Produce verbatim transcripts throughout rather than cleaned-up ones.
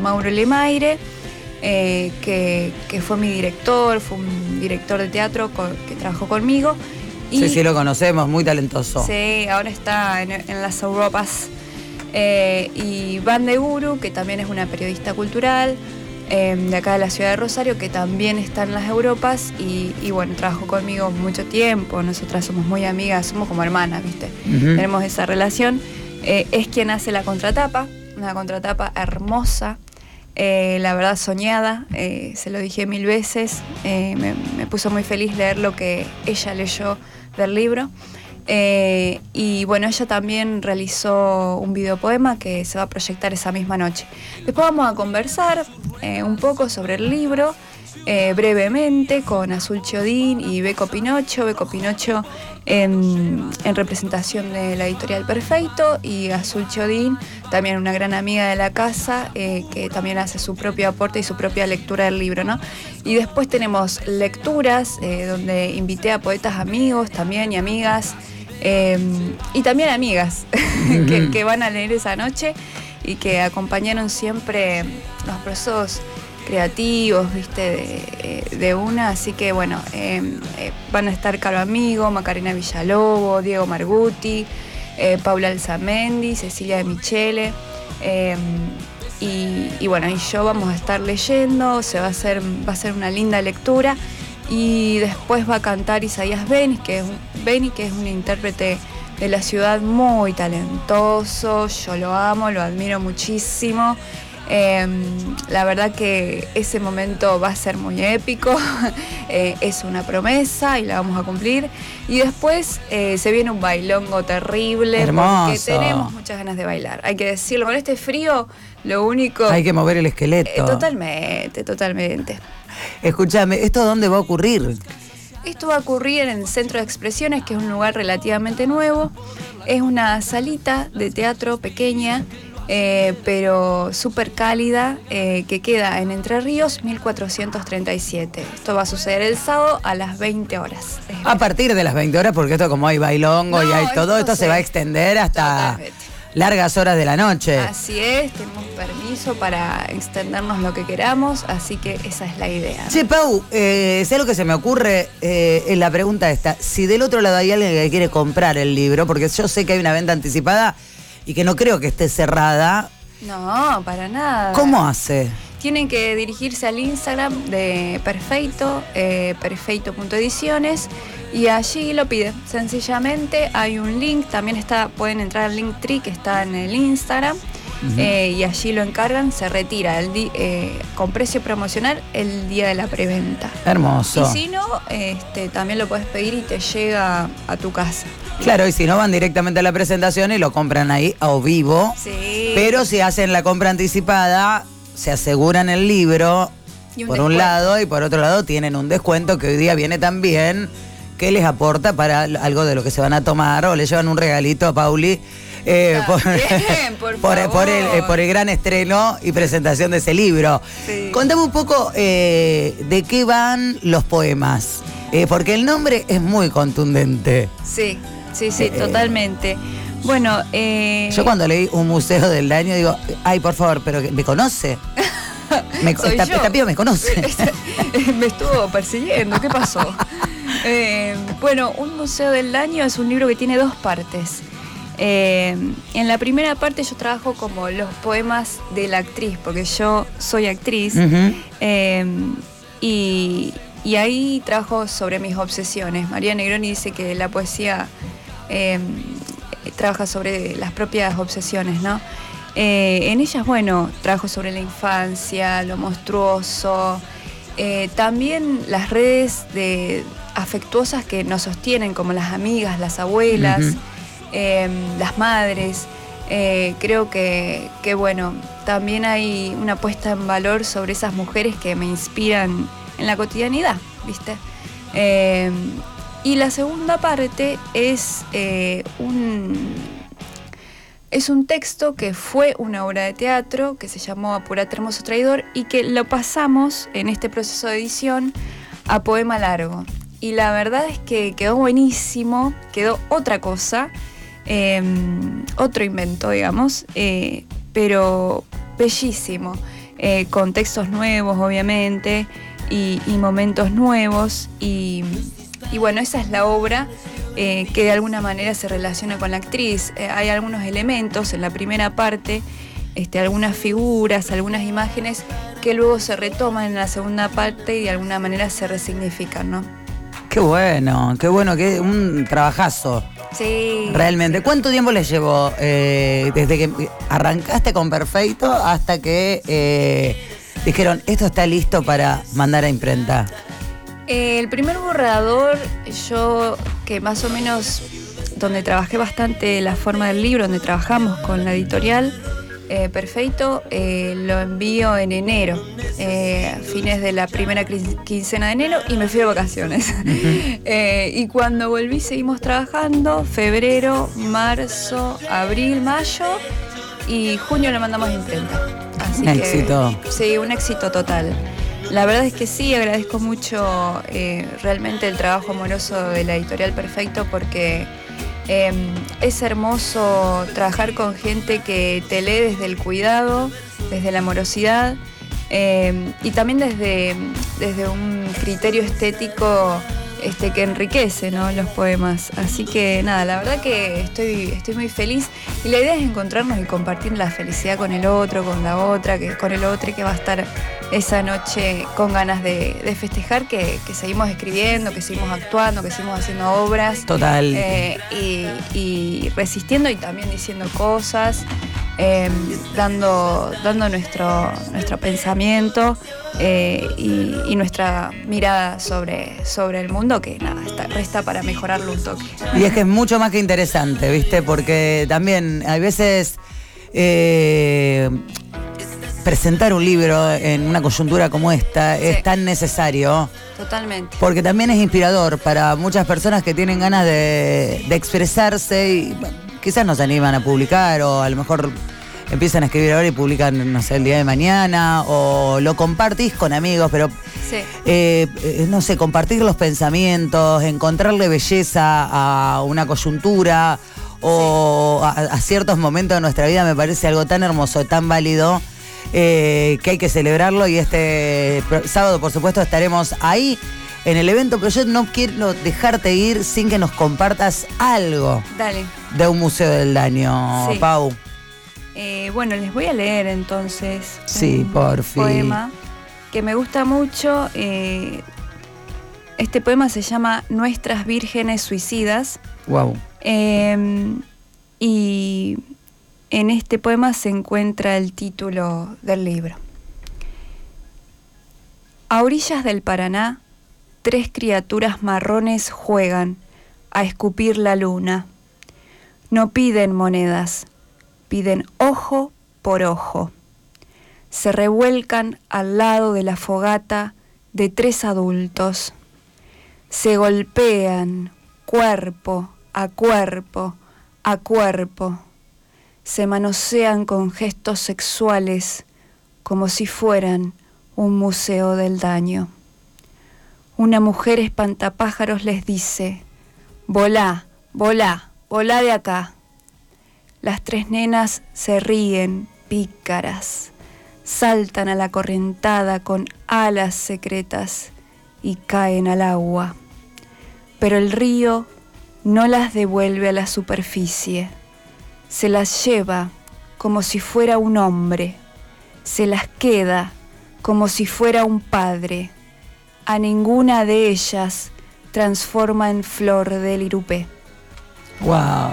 Mauro Lemaire, eh, que, que fue mi director, fue un director de teatro con, que trabajó conmigo. Y, sí, sí, lo conocemos, muy talentoso. Sí, ahora está en, en las Europas. Eh, y Van de Guru, que también es una periodista cultural eh, de acá de la ciudad de Rosario, que también está en las Europas y, y bueno, trabajó conmigo mucho tiempo. Nosotras somos muy amigas, somos como hermanas, ¿viste? Uh-huh. Tenemos esa relación. Eh, es quien hace la contratapa, una contratapa hermosa, eh, la verdad soñada, eh, se lo dije mil veces, eh, me, me puso muy feliz leer lo que ella leyó del libro. Eh, y bueno, ella también realizó un videopoema que se va a proyectar esa misma noche. Después vamos a conversar eh, un poco sobre el libro, eh, brevemente, con Azul Chiodín y Beco Pinocho. Beco Pinocho en, en representación de la editorial Perfeito, y Azul Chiodín, también una gran amiga de la casa, eh, que también hace su propio aporte y su propia lectura del libro, ¿no? Y después tenemos lecturas, eh, donde invité a poetas amigos también y amigas, Eh, y también amigas uh-huh. que, que van a leer esa noche y que acompañaron siempre los procesos creativos, viste, de, de una. Así que bueno, eh, eh, van a estar Caro Amigo, Macarena Villalobo, Diego Margutti, eh, Paula Alzamendi, Cecilia de Michele, eh, y, y bueno, y yo vamos a estar leyendo. Se va a hacer, va a ser una linda lectura. Y después va a cantar Isaías Beni, que es un, Beni, que es un intérprete de la ciudad muy talentoso. Yo lo amo, lo admiro muchísimo. Eh, la verdad que ese momento va a ser muy épico. eh, es una promesa y la vamos a cumplir. Y después eh, se viene un bailongo terrible. Hermoso. Porque tenemos muchas ganas de bailar. Hay que decirlo, con este frío, lo único... Hay que mover el esqueleto. Eh, totalmente, totalmente. Escúchame, ¿esto dónde va a ocurrir? Esto va a ocurrir en el Centro de Expresiones, que es un lugar relativamente nuevo. Es una salita de teatro pequeña, eh, pero súper cálida, eh, que queda en Entre Ríos, mil cuatrocientos treinta y siete. Esto va a suceder el sábado a las veinte horas. A partir de las veinte horas, porque esto como hay bailongo no, y hay todo, esto, esto se va a extender hasta... Totalmente. Largas horas de la noche. Así es, tenemos permiso para extendernos lo que queramos, así que esa es la idea. Che, Pau, eh, sé lo que se me ocurre eh, en la pregunta esta. Si del otro lado hay alguien que quiere comprar el libro, porque yo sé que hay una venta anticipada y que no creo que esté cerrada. No, para nada. ¿Cómo hace? Tienen que dirigirse al Instagram de Perfeito, eh, perfeito punto ediciones, y allí lo piden. Sencillamente hay un link, también está, pueden entrar al Linktree que está en el Instagram, uh-huh. eh, y allí lo encargan, se retira el di- eh, con precio promocional el día de la preventa. Hermoso. Y si no, este, también lo puedes pedir y te llega a tu casa. Claro, y si no, van directamente a la presentación y lo compran ahí a vivo. Sí. Pero si hacen la compra anticipada, se aseguran el libro un por descuento. Un lado, y por otro lado tienen un descuento que hoy día viene también, que les aporta para algo de lo que se van a tomar, o le llevan un regalito a Pauli eh, por, bien, por, por, por, el, eh, por el gran estreno y presentación de ese libro. Sí. Contame un poco eh, de qué van los poemas, eh, porque el nombre es muy contundente. Sí, sí, sí, eh, totalmente. Bueno, eh... yo cuando leí Un museo del daño digo, ay, por favor, pero ¿me conoce? Me, Soy esta, yo. esta piba me conoce. Me estuvo persiguiendo, ¿qué pasó? eh, bueno, Un museo del daño es un libro que tiene dos partes. Eh, en la primera parte yo trabajo como los poemas de la actriz, porque yo soy actriz, uh-huh. eh, y, y ahí trabajo sobre mis obsesiones. María Negroni dice que la poesía... Eh, trabaja sobre las propias obsesiones, ¿no? Eh, en ellas, bueno, trabajo sobre la infancia, lo monstruoso, eh, también las redes de afectuosas que nos sostienen, como las amigas, las abuelas, uh-huh. eh, las madres. Eh, creo que, que, bueno, también hay una puesta en valor sobre esas mujeres que me inspiran en la cotidianidad, ¿viste? Eh, Y la segunda parte es, eh, un, es un texto que fue una obra de teatro que se llamó Apurate hermoso traidor, y que lo pasamos en este proceso de edición a poema largo. Y la verdad es que quedó buenísimo, quedó otra cosa, eh, otro invento, digamos, eh, pero bellísimo. eh, con textos nuevos, obviamente, y, y momentos nuevos. Y, y bueno, esa es la obra eh, que de alguna manera se relaciona con la actriz. Eh, hay algunos elementos en la primera parte, este, algunas figuras, algunas imágenes que luego se retoman en la segunda parte y de alguna manera se resignifican, ¿no? Qué bueno, qué bueno, qué un trabajazo. Sí. Realmente. ¿Cuánto tiempo les llevó eh, desde que arrancaste con Perfeito hasta que eh, dijeron, esto está listo para mandar a imprenta? Eh, el primer borrador, yo que más o menos, donde trabajé bastante la forma del libro, donde trabajamos con la editorial, eh, Perfeito, eh, lo envío en enero, eh, fines de la primera quincena de enero, y me fui de vacaciones. Uh-huh. eh, y cuando volví seguimos trabajando, febrero, marzo, abril, mayo, y junio lo mandamos a imprenta. Así un que, éxito. Sí, un éxito total. La verdad es que sí, agradezco mucho eh, realmente el trabajo amoroso de la editorial Perfeito, porque eh, es hermoso trabajar con gente que te lee desde el cuidado, desde la amorosidad eh, y también desde, desde un criterio estético este, que enriquece, ¿no?, los poemas. Así que nada, la verdad que estoy, estoy muy feliz, y la idea es encontrarnos y compartir la felicidad con el otro, con la otra, que, con el otro que va a estar esa noche con ganas de, de festejar que, que seguimos escribiendo, que seguimos actuando, que seguimos haciendo obras. Total. Eh, y, y resistiendo y también diciendo cosas, eh, dando, dando nuestro, nuestro pensamiento eh, y, y nuestra mirada sobre, sobre el mundo, que nada, está, resta para mejorarlo un toque. Y es que es mucho más que interesante, ¿viste? Porque también hay veces eh, presentar un libro en una coyuntura como esta, sí, es tan necesario. Totalmente. Porque también es inspirador para muchas personas que tienen ganas de, de expresarse y bueno, quizás no se animan a publicar, o a lo mejor empiezan a escribir ahora y publican, no sé, el día de mañana, o lo compartís con amigos, pero sí. eh, eh, no sé, compartir los pensamientos, encontrarle belleza a una coyuntura o sí. a, a ciertos momentos de nuestra vida me parece algo tan hermoso, tan válido, eh, que hay que celebrarlo. Y este sábado, por supuesto, estaremos ahí en el evento, pero yo no quiero dejarte ir sin que nos compartas algo. Dale. De un Museo del Daño, sí. Pau. Eh, bueno, les voy a leer entonces sí, un por fin. poema que me gusta mucho. Eh, este poema se llama Nuestras Vírgenes Suicidas. Wow. Eh, y en este poema se encuentra el título del libro. A orillas del Paraná, tres criaturas marrones juegan a escupir la luna. No piden monedas, piden ojo por ojo. Se revuelcan al lado de la fogata de tres adultos. Se golpean cuerpo a cuerpo a cuerpo. Se manosean con gestos sexuales como si fueran un museo del daño. Una mujer espantapájaros les dice: volá, volá, volá de acá. Las tres nenas se ríen, pícaras, saltan a la correntada con alas secretas y caen al agua. Pero el río no las devuelve a la superficie. Se las lleva como si fuera un hombre. Se las queda como si fuera un padre. A ninguna de ellas transforma en flor del irupé. Wow.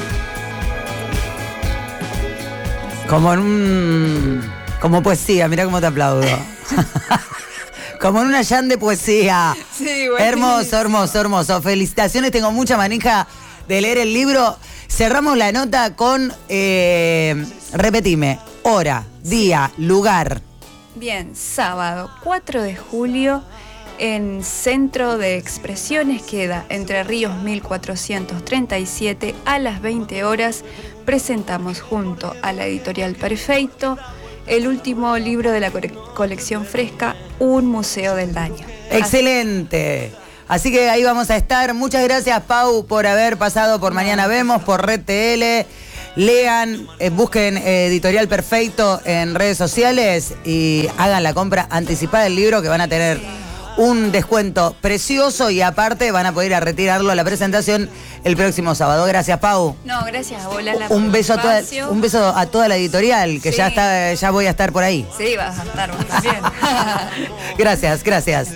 Como en un... como poesía, mirá cómo te aplaudo. Como en una jam de poesía. Sí, bueno. Hermoso, hermoso, hermoso. Felicitaciones, tengo mucha manija de leer el libro. Cerramos la nota con, eh, repetime, hora, día, lugar. Bien, sábado cuatro de julio, en Centro de Expresiones, queda Entre Ríos mil cuatrocientos treinta y siete, a las veinte horas, presentamos junto a la editorial Perfeito el último libro de la colección Fresca, Un Museo del Daño. ¡Excelente! Así que ahí vamos a estar. Muchas gracias, Pau, por haber pasado por Mañana Vemos, por Red T L. Lean, eh, busquen eh, Editorial Perfecto en redes sociales y hagan la compra anticipada del libro, que van a tener un descuento precioso y aparte van a poder ir a retirarlo a la presentación el próximo sábado. Gracias, Pau. No, gracias a vos, Lala, un beso a toda, un beso a toda la editorial, que sí. ya está, ya voy a estar por ahí. Sí, vas a estar vos también. Gracias, gracias.